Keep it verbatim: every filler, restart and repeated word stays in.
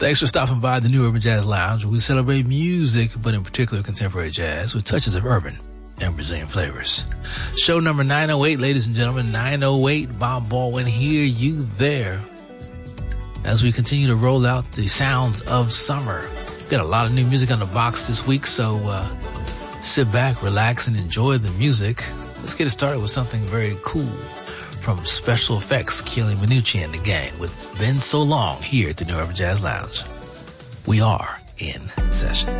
Thanks for stopping by the New Urban Jazz Lounge, where we celebrate music, but in particular contemporary jazz, with touches of urban and Brazilian flavors. Show number nine oh eight, ladies and gentlemen, nine oh eight, Bob Baldwin here, you there, as we continue to roll out the sounds of summer. Got a lot of new music on the box this week, so uh, sit back, relax, and enjoy the music. Let's get it started with something very cool from Special Effects, Keely Minucci and the gang, with Been So Long here at the New Urban Jazz Lounge. We are in session.